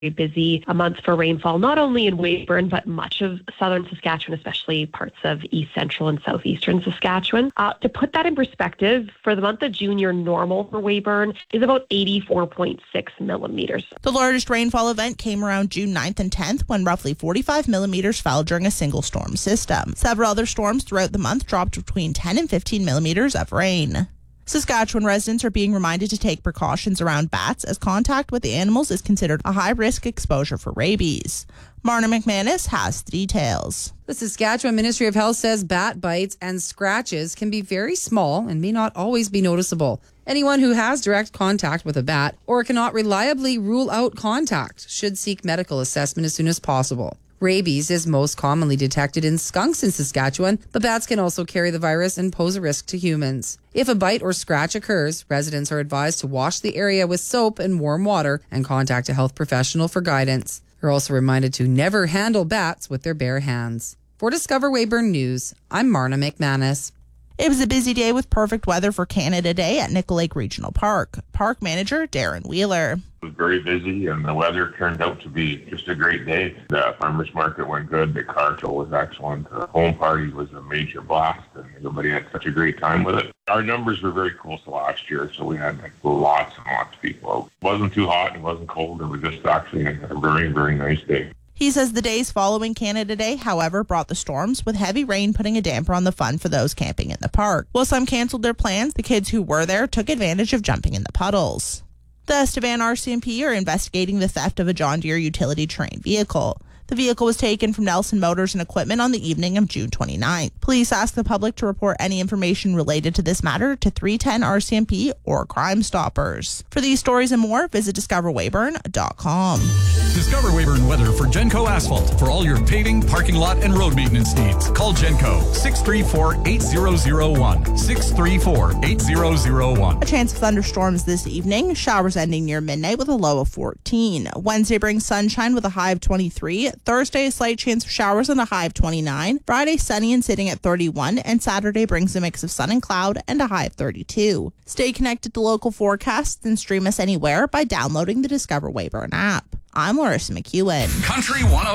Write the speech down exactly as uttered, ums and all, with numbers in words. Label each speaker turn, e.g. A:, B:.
A: busy a month for rainfall, not only in Weyburn, but much of southern Saskatchewan, especially parts of east central and southeastern Saskatchewan. Uh, to put that in perspective, for the month of June, your normal for Weyburn is about eighty-four point six millimeters.
B: The largest rainfall event came around June ninth and tenth, when roughly forty-five millimeters fell during a single storm system. Several other storms throughout the month dropped between ten and fifteen millimeters of rain. Saskatchewan residents are being reminded to take precautions around bats, as contact with the animals is considered a high-risk exposure for rabies. Marna McManus has the details.
C: The Saskatchewan Ministry of Health says bat bites and scratches can be very small and may not always be noticeable. Anyone who has direct contact with a bat or cannot reliably rule out contact should seek medical assessment as soon as possible. Rabies is most commonly detected in skunks in Saskatchewan, but bats can also carry the virus and pose a risk to humans. If a bite or scratch occurs, residents are advised to wash the area with soap and warm water and contact a health professional for guidance. They're also reminded to never handle bats with their bare hands. For Discover Weyburn News, I'm Marna McManus.
B: It was a busy day with perfect weather for Canada Day at Nickel Lake Regional Park. Park manager Darren Wheeler.
D: It was very busy, and the weather turned out to be just a great day. The farmers market went good. The car show was excellent. The home party was a major blast, and everybody had such a great time with it. Our numbers were very close to last year, so we had like, lots and lots of people out. It wasn't too hot. It wasn't cold. It was just actually a very, very nice day.
B: He says the days following Canada Day, however, brought the storms, with heavy rain putting a damper on the fun for those camping in the park. While some canceled their plans, the kids who were there took advantage of jumping in the puddles. The Estevan R C M P are investigating the theft of a John Deere utility terrain vehicle. The vehicle was taken from Nelson Motors and Equipment on the evening of June twenty-ninth. Police ask the public to report any information related to this matter to three ten R C M P or Crime Stoppers. For these stories and more, visit discover weyburn dot com.
E: Discover Weyburn weather for Genco Asphalt. For all your paving, parking lot, and road maintenance needs, call Genco six three four, eight zero zero one. six three four, eight zero zero one.
B: A chance of thunderstorms this evening. Showers ending near midnight with a low of fourteen. Wednesday brings sunshine with a high of twenty-three. Thursday, a slight chance of showers and a high of twenty-nine. Friday, sunny and sitting at thirty-one. And Saturday brings a mix of sun and cloud and a high of thirty-two. Stay connected to local forecasts and stream us anywhere by downloading the Discover Weyburn app. I'm Larissa McEwen.
E: Country one oh